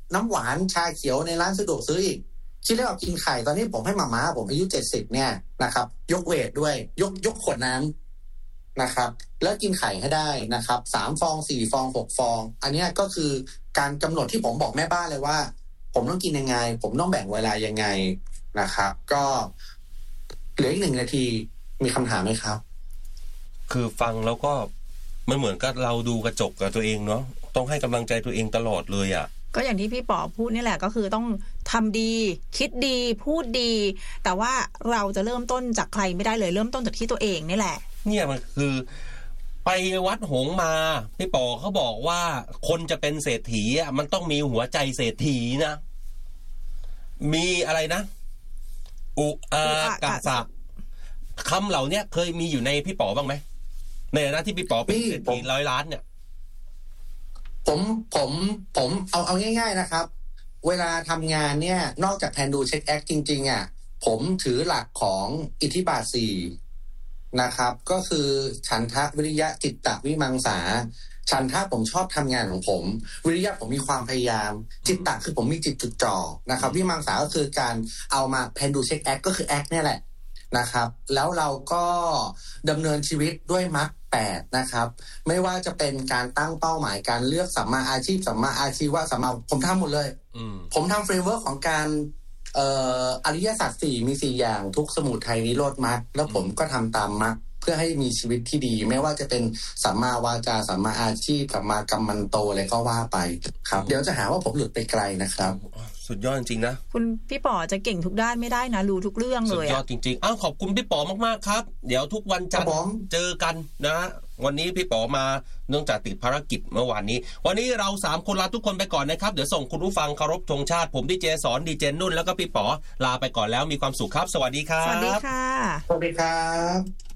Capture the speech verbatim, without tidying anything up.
น้ำหวานชาเขียวในร้านสะดวกซื้ออีกคิดแล้วกินไข่ตอนนี้ผมให้มาม่าผมอายุเจ็ดสิบเนี่ยนะครับยกเวทด้วยยกยกขวดน้ำนะครับแล้วกินไข่ให้ได้นะครับสามฟองสี่ฟองหกฟองอันนี้ก็คือการกำหนดที่ผมบอกแม่บ้านเลยว่าผมต้องกินยังไงผมต้องแบ่งเวลายังไงนะครับก็เหลืออีกหนึ่งนาทีมีคำถามไหมครับคือฟังแล้วก็มันเหมือนกับเราดูกระจกกับตัวเองเนาะต้องให้กำลังใจตัวเองตลอดเลยอ่ะก็อย่างที่พี่ป๋อพูดนี่แหละก็คือต้องทำดีคิดดีพูดดีแต่ว่าเราจะเริ่มต้นจากใครไม่ได้เลยเริ่มต้นจากที่ตัวเองนี่แหละเนี่ยมันคือไปวัดหงส์มาพี่ป๋อเขาบอกว่าคนจะเป็นเศรษฐีอ่ะมันต้องมีหัวใจเศรษฐีนะมีอะไรนะอุอากาสะคำเหล่านี้เคยมีอยู่ในพี่ป๋อบ้างไหมในฐานะที่พี่ป๋อเป็นเศรษฐีร้อยล้านเนี่ยผมผมผมเอาเอาง่ายๆนะครับเวลาทำงานเนี่ยนอกจากแทนดูเช็คแอคจริงๆอ่ะผมถือหลักของอิทธิบาทสี่นะครับก็คือฉันทะวิริยะจิตตะวิมังสาฉันทะผมชอบทำงานของผมวิริยะผมมีความพยายามจิตตะคือผมมีจิตจดจ่อนะครับวิมังสาก็คือการเอามาแทนดูเช็คแอคก็คือแอคเนี่ยแหละนะครับแล้วเราก็ดำเนินชีวิตด้วยมรรคแปดนะครับไม่ว่าจะเป็นการตั้งเป้าหมายการเลือกสัมมาอาชีพสัมมาอาชีวะสัมมาผมทำหมดเลยผมทำเฟรมเวิร์คของการเอ่ออริยสัจสี่มีสี่อย่างทุกข์สมุทัยนิโรธมรรคแล้วผมก็ทำตามมรรคเพื่อให้มีชีวิตที่ดีไม่ว่าจะเป็นสัมมาวาจาสัมมาอาชีพสัมมากัมมันโตอะไรก็ว่าไปครับเดี๋ยวจะหาว่าผมหลุดไปไกลนะครับสุดยอดจริงๆนะคุณพี่ป๋อจะเก่งทุกด้านไม่ได้นะรู้ทุกเรื่องเลยสุดยอดจริงๆอ้าวขอบคุณพี่ป๋อมากๆครับเดี๋ยวทุกวันจันทร์เจอกันนะวันนี้พี่ป๋อมาเนื่องจากติดภารกิจเมื่อวานนี้วันนี้เราสามคนลาทุกคนไปก่อนนะครับเดี๋ยวส่งคุณผู้ฟังเคารพธงชาติผมดีเจสอนดีเจนุ่นแล้วก็พี่ป๋อลาไปก่อนแล้วมีความสุขครับสวัสดีครับสวัสดีค่ะสวัสดีครับ